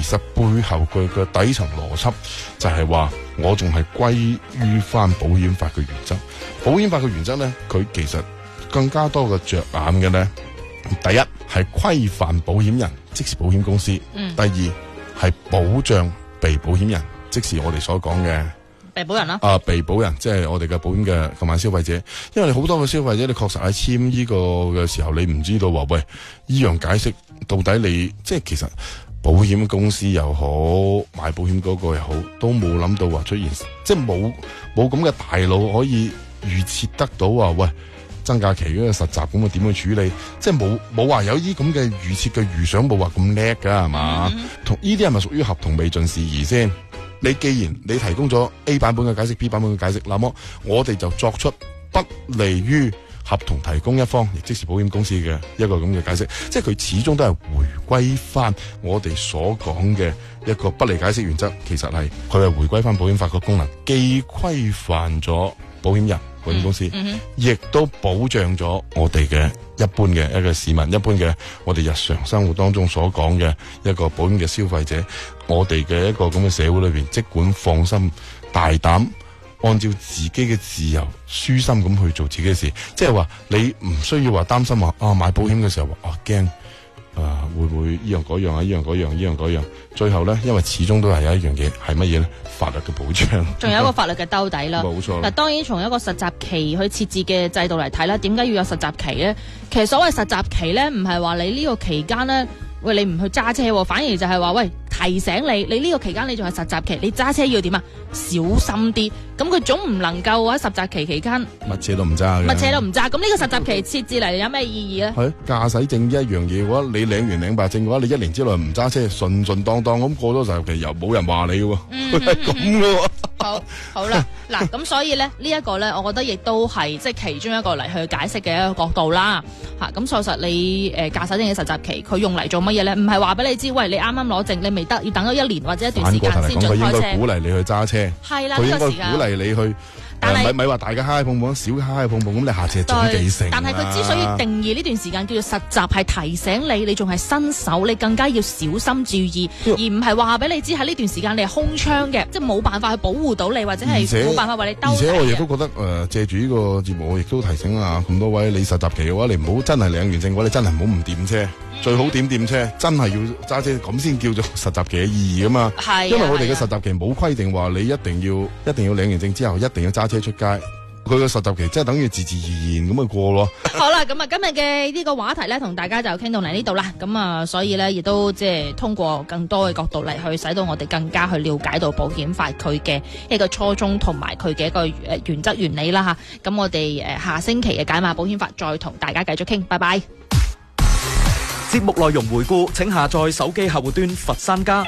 實背後佢嘅底層邏輯就係話，我仲係歸於翻保險法嘅原則。保險法嘅原則咧，佢其實更加多嘅着眼嘅咧，第一係規範保險人，即是保險公司；第二係保障被保險人，即是我哋所講嘅被保人啦。 被保人即係我哋嘅保險嘅購買消費者。因為你好多嘅消費者，你確實喺簽呢個嘅時候，你唔知道話喂，呢樣解釋到底你即係其實保險公司又好，買保險嗰個又好，都冇諗到話出現，即係冇咁嘅大腦可以預設得到話喂，增假期嗰個實習咁啊點去處理？即係冇話有啲咁嘅預設嘅預想，冇話咁叻噶係嘛？同呢啲係咪屬於合同未盡事宜先？你既然你提供咗 A 版本嘅解釋 B 版本嘅解釋，那麼我哋就作出不利於合同提供一方，亦即是保險公司嘅一個咁嘅解釋，即係佢始終都係回歸翻我哋所講嘅一個不利解釋原則。其實係佢係回歸翻保險法個功能，既規範咗保險人、保險公司，亦都保障咗我哋嘅一般嘅一個市民，一般嘅我哋日常生活當中所講嘅一個保險嘅消費者。我哋嘅一個咁嘅社會裏邊，即管放心大膽按照自己嘅自由舒心咁去做自己嘅事，即係話你唔需要話擔心話買保險嘅時候驚會唔會依樣嗰樣啊，依樣嗰樣，依樣嗰樣，最後咧，因為始終都係有一樣嘢係乜嘢咧？法律嘅保障， 仲有一個法律嘅兜底啦。 冇錯。 嗱，當然從一個實習期去設置嘅制度嚟睇啦，點解要有實習期咧？其實所謂實習期咧，唔係話你呢個期間咧，喂，你唔去揸車，反而就係話喂，提醒你呢個期間你仲係實習期，你揸車要點啊？小心啲。咁佢總唔能夠喺實習期期間乜車都唔揸嘅， 乜車都唔揸。咁呢個實習期設置嚟有咩意義咧？ 係駕駛證一樣嘢嘅話，你領完領白證嘅話，你1年之內唔揸車，順順當當咁過咗實習期，又冇人話你嘅喎，佢係咁嘅喎。 好啦，嗱，咁所以咧呢一個咧，我覺得亦都係即係其中一個嚟去解釋嘅一個角度啦。吓，咁確實你駕駛證嘅實習期，佢用嚟做乜嘢咧？唔係話俾你知，喂，你啱啱攞證，你未得，要等咗1年或者一段時間先准開車。 佢應該鼓勵你去揸車， 係啦， 佢應該鼓勵你去。咪話大家嗨碰碰，小嗨碰碰，咁你下次係總記性。 但係佢之所以定義呢段時間叫做實習，係提醒你仲係新手，你更加要小心注意，而唔係話俾你知喺呢段時間你係空窗嘅，即係冇辦法去保護到你，或者係冇辦法為你兜。 而且我亦都覺得借住呢個節目，我亦都提醒咁多位，你實習期嘅話，你唔好真係領完證嘅話，你真係唔好唔掂車。最好點車，真係要揸車，咁先叫做實習期嘅意義啊嘛。係，因為我哋嘅實習期冇規定話你一定要領完證之後一定要揸車出街。佢嘅實習期即係等於自然咁去過咯。 好啦，咁啊今日嘅呢個話題咧，同大家就傾到嚟呢度啦。咁啊，所以咧亦都即係通過更多嘅角度嚟去使到我哋更加去了解到保險法佢嘅一個初衷同埋佢嘅一個原則原理啦吓。咁我哋下星期嘅解碼保險法再同大家繼續傾，拜拜。 節目內容回顧，請下載手機客戶端佛山家，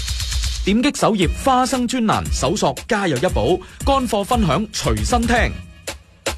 點擊首頁花生專欄，搜索家有一寶，乾貨分享隨身聽。